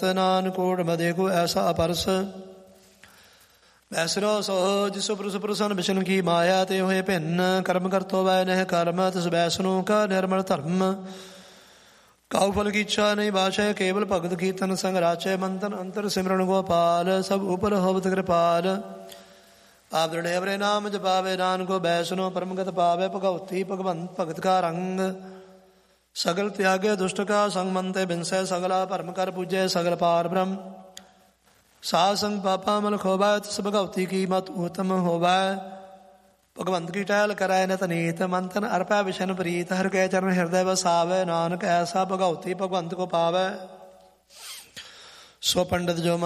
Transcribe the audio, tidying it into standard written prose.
ਨਾਨਕੋਟ ਮਦੇ ਕੋ ਐਸਾ ਅਪਰਸ ਵੈਸਰੋ ਸੋ ਜਿਸੋ ਪੁਰਸ ਪੁਰਸਨ ਵਿਸ਼ਨ ਕੀ ਮਾਇਆ ਤੇ ਹੋਏ ਭਿੰਨ ਕਰਮ ਕਰਤੋ ਵੈ ਨਹਿ ਕਰਮ ਤਿਸ ਵੈਸਨੋ ਕਾ ਨਿਰਮਲ ਧਰਮ ਕਾਉ ਫਲ ਕੀ ਇੱਛਾ ਨਹੀਂ ਬਾਸ਼ੈ ਕੇਵਲ ਭਗਤ ਕੀਰਤਨ ਸੰਗ ਰਾਚੈ ਮੰਤਨ ਅੰਤਰ ਸਿਮਰਨ ਗੋਪਾਲ ਸਭ ਉਪਰ ਹੋਵਤ ਕਿਰਪਾਲ ਆਪ ਦ੍ਰਿੜੇ ਅਵਰੇ ਨਾਮ ਜਪਾਵੇ ਨਾਨਕੋ ਵੈਸਨੋ ਪਰਮਗਤ ਪਾਵੇ ਭਗਵਤੀ ਭਗਵੰਤ ਭਗਤ ਕਾ ਰੰਗ ਸਗਲ ਤਿਆਗੇ ਦੁਸ਼ਟ ਕਾ ਸੰਗ ਮੰਤੇ ਬਿਨਸੈ ਸਗਲਾ ਭਰਮ ਕਰ ਪੂਜੈ ਸਗਲ ਪਾਰ ਬ੍ਰਹਮ ਸਾਧ ਸੰਗ ਪਾਪਾ ਮਲ ਖੋਬੈ ਤਿਸ ਭਗਵਤੀ ਕੀ ਮਤ ਉਤਮ ਹੋਵੈ ਭਗਵੰਤ ਕੀ ਟਹਿਲ ਕਰੈ ਨਿਤ ਨੀਤ ਮੰਤਨ ਅਰਪੈ ਵਿਸ਼ਨ ਪ੍ਰੀਤ ਹਰਿ ਕੈ ਚਰਨ ਹਿਰਦੈ ਵਸਾਵੈ ਨਾਨਕ ਐਸਾ ਭਗਵਤੀ ਭਗਵੰਤ ਕੋ ਪਾਵੈ ਸੋ ਪੰਡਿਤ ਜੋ